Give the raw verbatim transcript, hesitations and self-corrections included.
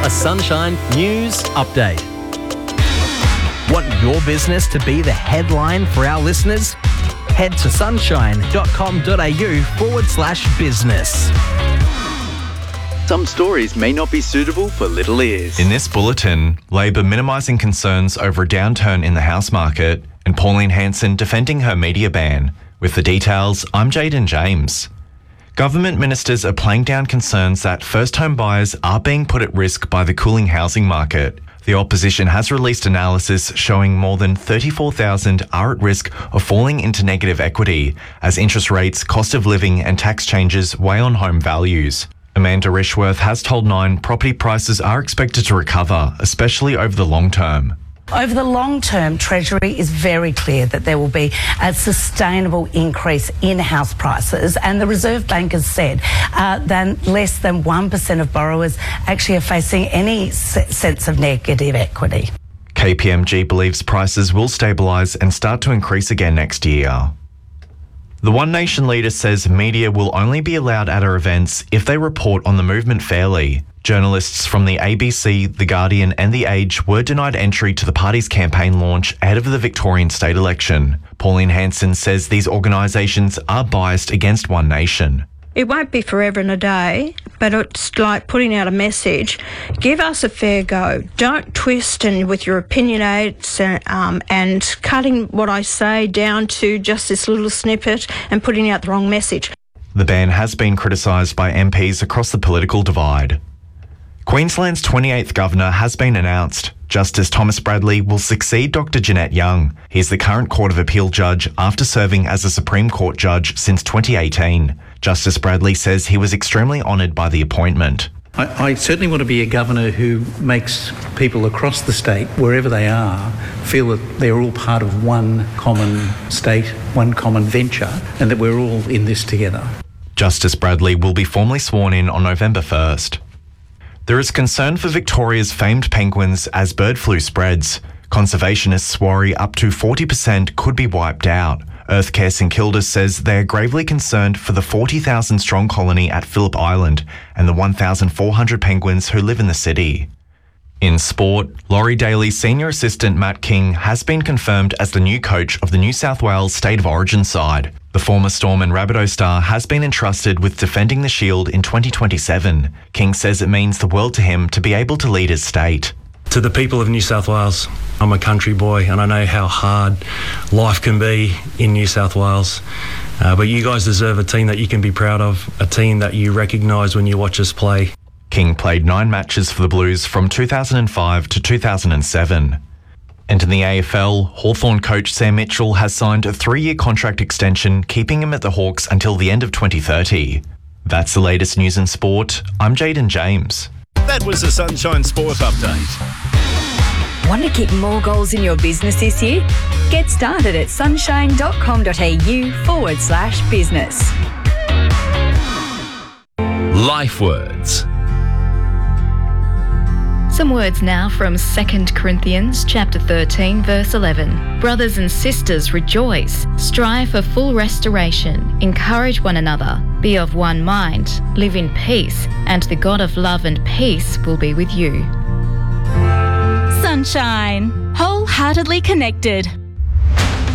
A Sunshine News Update. Want your business to be the headline for our listeners? Head to sunshine.com.au forward slash business. Some stories may not be suitable for little ears. In this bulletin, Labor minimising concerns over a downturn in the house market and Pauline Hanson defending her media ban. With the details, I'm Jaden James. Government ministers are playing down concerns that first-home buyers are being put at risk by the cooling housing market. The opposition has released analysis showing more than thirty-four thousand are at risk of falling into negative equity as interest rates, cost of living and tax changes weigh on home values. Amanda Rishworth has told Nine property prices are expected to recover, especially over the long term. Over the long term, Treasury is very clear that there will be a sustainable increase in house prices, and the Reserve Bank has said uh, that less than one percent of borrowers actually are facing any se- sense of negative equity. K P M G believes prices will stabilise and start to increase again next year. The One Nation leader says media will only be allowed at her events if they report on the movement fairly. Journalists from the A B C, The Guardian and The Age were denied entry to the party's campaign launch ahead of the Victorian state election. Pauline Hanson says these organisations are biased against One Nation. It won't be forever and a day, but it's like putting out a message. Give us a fair go. Don't twist and with your opinionates and, um, and cutting what I say down to just this little snippet and putting out the wrong message. The ban has been criticised by M Ps across the political divide. Queensland's twenty-eighth Governor has been announced. Justice Thomas Bradley will succeed Doctor Jeanette Young. He is the current Court of Appeal judge after serving as a Supreme Court judge since twenty eighteen. Justice Bradley says he was extremely honoured by the appointment. I, I certainly want to be a governor who makes people across the state, wherever they are, feel that they're all part of one common state, one common venture, and that we're all in this together. Justice Bradley will be formally sworn in on November first. There is concern for Victoria's famed penguins as bird flu spreads. Conservationists worry up to forty percent could be wiped out. Earthcare St Kilda says they are gravely concerned for the forty thousand strong colony at Phillip Island and the one thousand four hundred penguins who live in the city. In sport, Laurie Daly's senior assistant Matt King has been confirmed as the new coach of the New South Wales State of Origin side. The former Storm and Rabbitoh star has been entrusted with defending the Shield in twenty twenty-seven. King says it means the world to him to be able to lead his state. To the people of New South Wales, I'm a country boy and I know how hard life can be in New South Wales. Uh, but you guys deserve a team that you can be proud of, a team that you recognise when you watch us play. King played nine matches for the Blues from two thousand five to two thousand seven. And in the A F L, Hawthorn coach Sam Mitchell has signed a three-year contract extension, keeping him at the Hawks until the end of twenty thirty. That's the latest news in sport. I'm Jaden James. That was a Sunshine Sport Update. Want to keep more goals in your business this year? Get started at sunshine.com.au forward slash business. Life Words. Some words now from Second Corinthians chapter thirteen, verse eleven. Brothers and sisters, rejoice. Strive for full restoration. Encourage one another. Be of one mind. Live in peace, and the God of love and peace will be with you. Sunshine. Wholeheartedly connected.